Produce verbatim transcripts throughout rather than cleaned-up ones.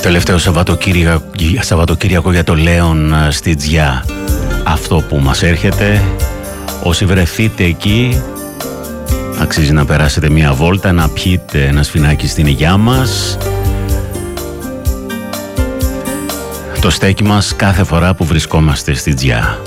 τελευταίο Σαββατοκύριακο, Σαββατοκύριακο για το Λέον στη Τζιά. Αυτό που μας έρχεται, όσοι βρεθείτε εκεί, αξίζει να περάσετε μια βόλτα, να πιείτε ένα σφινάκι στην υγειά μας. Το στέκι μας κάθε φορά που βρισκόμαστε στη Τζιά.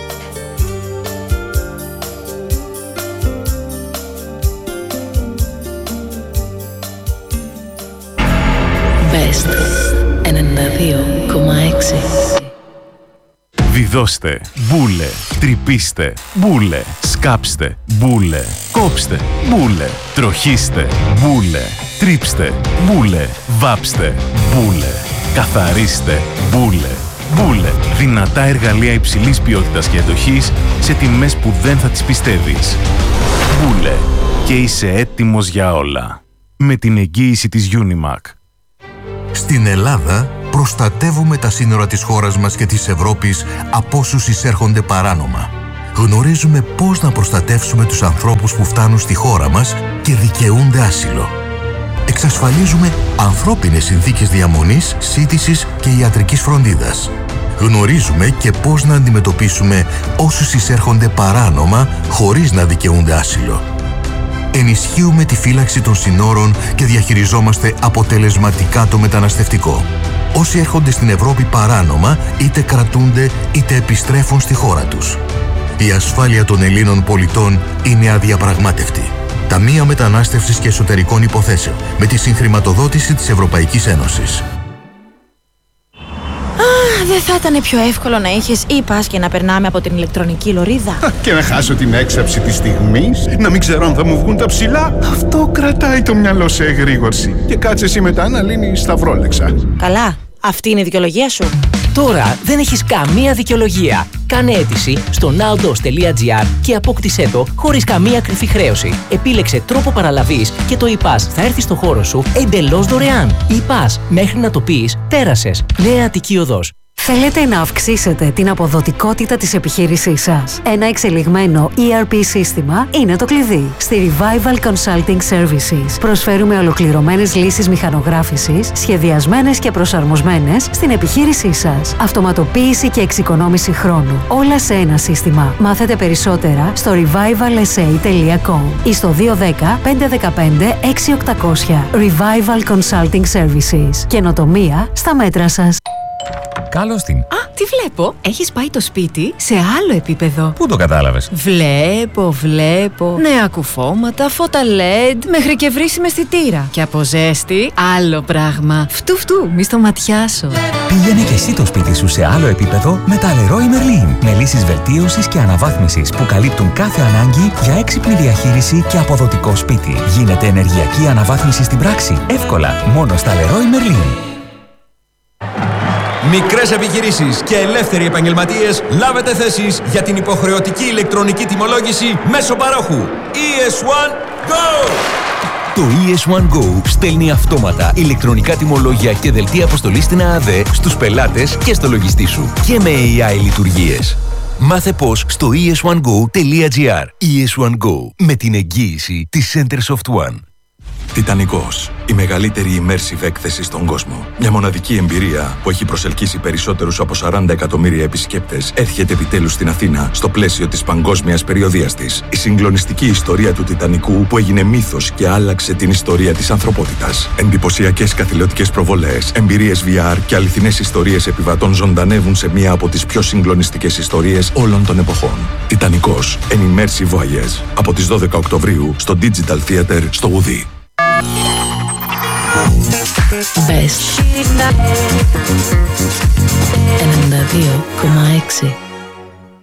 Best ενενήντα δύο κόμμα έξι. Βιδώστε, μπούλε, τρυπήστε, μπούλε, σκάψτε, μπούλε, κόψτε, μπούλε, τροχίστε, μπούλε, τρίψτε, μπούλε, βάψτε, μπούλε, καθαρίστε, μπούλε, μπούλε. Δυνατά εργαλεία υψηλής ποιότητας και εντοχής σε τιμές που δεν θα τις πιστεύεις. Μπούλε, και είσαι έτοιμος για όλα. Με την εγγύηση της Unimac. Στην Ελλάδα προστατεύουμε τα σύνορα της χώρας μας και της Ευρώπης από όσους εισέρχονται παράνομα. Γνωρίζουμε πώς να προστατεύσουμε τους ανθρώπους που φτάνουν στη χώρα μας και δικαιούνται άσυλο. Εξασφαλίζουμε ανθρώπινες συνθήκες διαμονής, σύντησης και ιατρικής φροντίδας. Γνωρίζουμε και πώς να αντιμετωπίσουμε όσους εισέρχονται παράνομα χωρίς να δικαιούνται άσυλο. Ενισχύουμε τη φύλαξη των συνόρων και διαχειριζόμαστε αποτελεσματικά το μεταναστευτικό. Όσοι έρχονται στην Ευρώπη παράνομα, είτε κρατούνται είτε επιστρέφουν στη χώρα τους. Η ασφάλεια των Ελλήνων πολιτών είναι αδιαπραγμάτευτη. Ταμεία Μετανάστευσης και Εσωτερικών Υποθέσεων, με τη συγχρηματοδότηση της Ευρωπαϊκής Ένωσης. Δεν θα ήταν πιο εύκολο να είχες e-pass και να περνάμε από την ηλεκτρονική λωρίδα? Και να χάσω την έξαψη της στιγμής, να μην ξέρω αν θα μου βγουν τα ψηλά. Αυτό κρατάει το μυαλό σε εγρήγορση. Και κάτσε εσύ μετά να λύνεις σταυρόλεξα. Καλά, αυτή είναι η δικαιολογία σου. Τώρα δεν έχεις καμία δικαιολογία. Κάνε αίτηση στο nowdos τελεία gr και απόκτησέ το χωρίς καμία κρυφή χρέωση. Επίλεξε τρόπο παραλαβής και το e-pass θα έρθει στο χώρο σου εντελώς δωρεάν. e-pass, μέχρι να το πεις, πέρασες. Νέα Αττική Οδός. Θέλετε να αυξήσετε την αποδοτικότητα της επιχείρησής σας? Ένα εξελιγμένο ι αρ πι σύστημα είναι το κλειδί. Στη Revival Consulting Services προσφέρουμε ολοκληρωμένες λύσεις μηχανογράφησης, σχεδιασμένες και προσαρμοσμένες στην επιχείρησή σας. Αυτοματοποίηση και εξοικονόμηση χρόνου. Όλα σε ένα σύστημα. Μάθετε περισσότερα στο revival s a τελεία com ή στο δύο ένα μηδέν πέντε ένα πέντε έξι οκτακόσια. Revival Consulting Services. Καινοτομία στα μέτρα σας. Καλώς την. Α, τι βλέπω. Έχεις πάει το σπίτι σε άλλο επίπεδο. Πού το κατάλαβες? Βλέπω, βλέπω. Νέα κουφώματα, φώτα ελ ι ντι, μέχρι και βρύσιμη αισθητήρα. Και από ζέστη, άλλο πράγμα. Φτου φτου, μη στο ματιάσω. Πήγαινε και εσύ το σπίτι σου σε άλλο επίπεδο με τα Leroy Merlin. Με λύσεις βελτίωσης και αναβάθμισης που καλύπτουν κάθε ανάγκη για έξυπνη διαχείριση και αποδοτικό σπίτι. Γίνεται ενεργειακή αναβάθμιση στην πράξη. Εύκολα, μόνο στα Leroy Merlin. Μικρές επιχειρήσεις και ελεύθεροι επαγγελματίες, λάβετε θέσεις για την υποχρεωτική ηλεκτρονική τιμολόγηση μέσω παρόχου. ι ες ουάν Go! Το ι ες ουάν Go στέλνει αυτόματα ηλεκτρονικά τιμολόγια και δελτία αποστολής στην ΑΑΔΕ στους πελάτες και στο λογιστή σου. Και με έι άι λειτουργίες. Μάθε πώς στο ι ες ουάν γκο τελεία gr. ι ες ουάν Go, με την εγγύηση της Centersoft One. Τιτανικός, η μεγαλύτερη immersive έκθεση στον κόσμο. Μια μοναδική εμπειρία που έχει προσελκύσει περισσότερους από σαράντα εκατομμύρια επισκέπτες, έρχεται επιτέλους στην Αθήνα στο πλαίσιο της παγκόσμιας περιοδείας της. Η συγκλονιστική ιστορία του Τιτανικού που έγινε μύθος και άλλαξε την ιστορία της ανθρωπότητας. Εντυπωσιακές καθηλωτικές προβολές, εμπειρίες βι αρ και αληθινές ιστορίες επιβατών ζωντανεύουν σε μία από τις πιο συγκλονιστικές ιστορίες όλων των εποχών. Τιτανικός, an immersive voyage. Από τις δώδεκα Οκτωβρίου στο Digital Theater στο Ουδί. Best ενενήντα δύο κόμμα έξι.